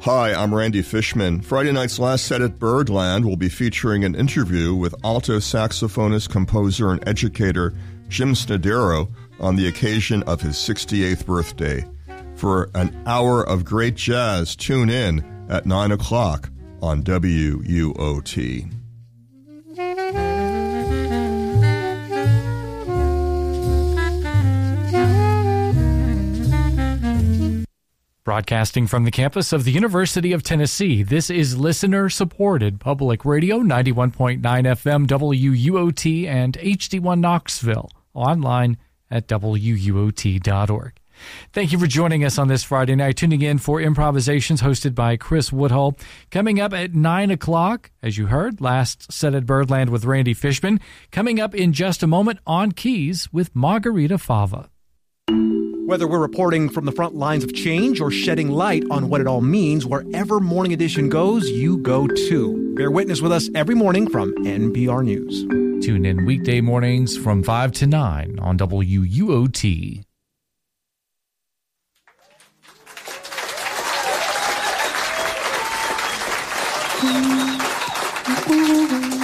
Hi, I'm Randy Fishman. Friday night's Last Set at Birdland will be featuring an interview with alto saxophonist, composer, and educator Jim Snodero on the occasion of his 68th birthday. For an hour of great jazz, tune in at 9 o'clock on WUOT. Broadcasting from the campus of the University of Tennessee, this is listener-supported Public Radio, 91.9 FM WUOT and HD1 Knoxville, online at WUOT.org. Thank you for joining us on this Friday night, tuning in for Improvisations hosted by Chris Woodhull. Coming up at 9 o'clock, as you heard, Last Set at Birdland with Randy Fishman. Coming up in just a moment, On Keys with Margarita Fava. Whether we're reporting from the front lines of change or shedding light on what it all means, wherever Morning Edition goes, you go too. Bear witness with us every morning from NPR News. Tune in weekday mornings from 5 to 9 on WUOT.